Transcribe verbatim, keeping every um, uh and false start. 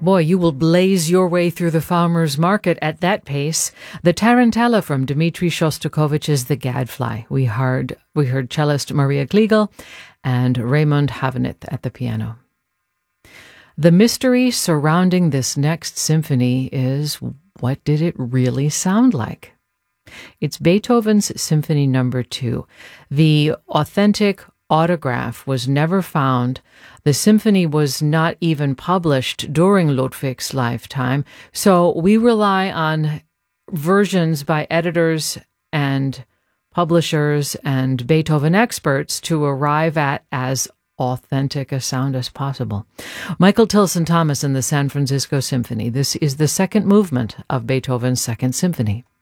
Boy, you will blaze your way through the farmer's market at that pace. The Tarantella from Dmitri Shostakovich's The Gadfly. We heard, we heard cellist Maria Kliegel and Raymond Havenith at the piano. The mystery surrounding this next symphony is, what did it really sound like? It's Beethoven's Symphony Number Two. The authentic autograph was never found. The symphony was not even published during Ludwig's lifetime, so we rely on versions by editors and publishers and Beethoven experts to arrive at as authentic a sound as possible. Michael Tilson Thomas and the San Francisco Symphony. This is the second movement of Beethoven's Second Symphony.